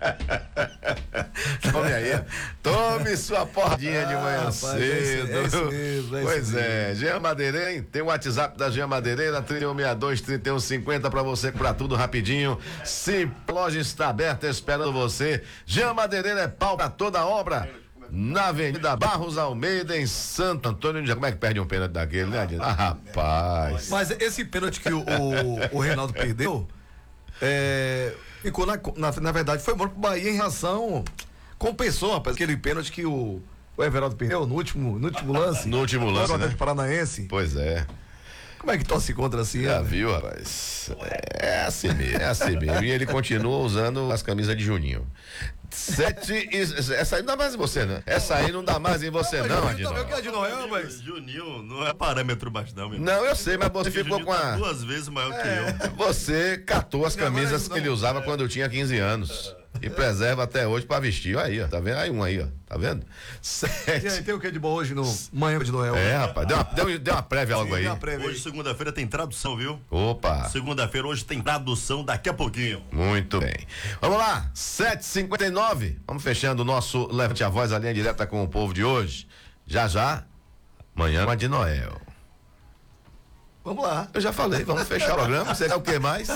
Tome aí. Tome sua porradinha de manhã cedo. Pois é, Jean Madeireira, tem o WhatsApp da Jean Madeireira, 3162-3150 pra você comprar tudo rapidinho. Se a loja está aberta esperando você. Jean Madeireira é pau pra toda obra. Na Avenida Barros Almeida, em Santo Antônio. Como é que perde um pênalti daquele, né, Adilson? Rapaz. Mas esse pênalti que o Reinaldo perdeu, ficou na verdade, foi bom pro Bahia em relação. Compensou, rapaz, aquele pênalti que o Everaldo perdeu no último lance. No último lance, né? Paranaense. Pois é. Como é que torce contra assim? Já viu, rapaz? É assim mesmo. E ele continua usando as camisas de Juninho. Essa aí não dá mais em você, né? Essa aí não dá mais em você, não, Adilson. Juninho não é parâmetro mais, não, meu. Não, eu sei, mas você ficou com a. Duas vezes maior que eu. Você catou as camisas que ele usava quando eu tinha 15 anos. E preserva até hoje pra vestir. Aí, ó. Tá vendo? Aí um aí, ó. Tá vendo? E aí, tem o que de bom hoje no Manhã de Noel? Rapaz. Deu uma prévia logo aí. Hoje, segunda-feira, tem tradução, viu? Opa. Segunda-feira, hoje tem tradução daqui a pouquinho. Muito bem. Vamos lá, 7h59. Vamos fechando o nosso Levante a Voz, a linha direta com o povo de hoje. Já, Manhã de Noel. Vamos lá. Eu já falei, vamos fechar o programa. Você quer o que mais?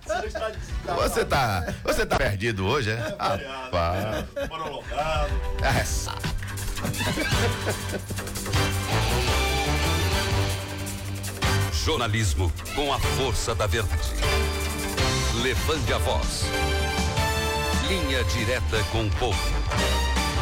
Você tá perdido hoje, é? Rapaz. Prolongado. Essa. Jornalismo com a força da verdade. Levante a voz. Linha direta com o povo.